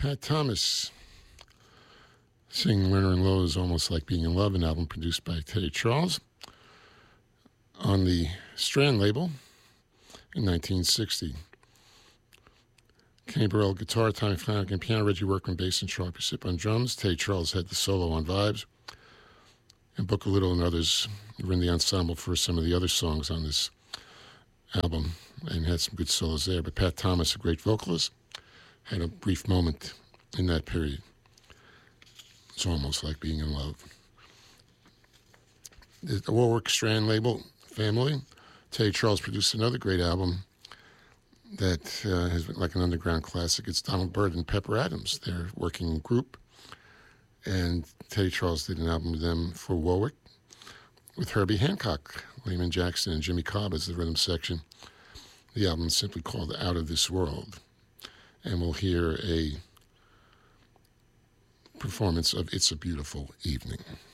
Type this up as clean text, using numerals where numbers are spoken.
Pat Thomas singing Lerner and Lowe's Almost Like Being in Love, an album produced by Teddy Charles on the Strand label in 1960. Kenny Burrell guitar, Tommy Flanagan piano, Reggie Workman bass, and Charlie Persip on drums. Teddy Charles had the solo on vibes, and Booker Little and others were in the ensemble for some of the other songs on this album and had some good solos there. But Pat Thomas, a great vocalist, had a brief moment in that period. It's almost like being in love. The Warwick Strand label family, Teddy Charles produced another great album that has been like an underground classic. It's Donald Byrd and Pepper Adams, their working group. And Teddy Charles did an album with them for Warwick with Herbie Hancock, Lehman Jackson, and Jimmy Cobb as the rhythm section. The album is simply called Out of This World. And we'll hear a performance of It's a Beautiful Evening.